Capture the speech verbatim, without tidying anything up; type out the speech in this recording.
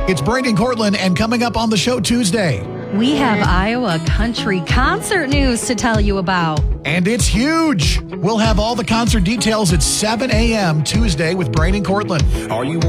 It's Brandon Cortland, and coming up on the show Tuesday. We have Iowa country concert news to tell you about. And it's huge. We'll have all the concert details at seven a.m. Tuesday with Brandon Cortland. Are you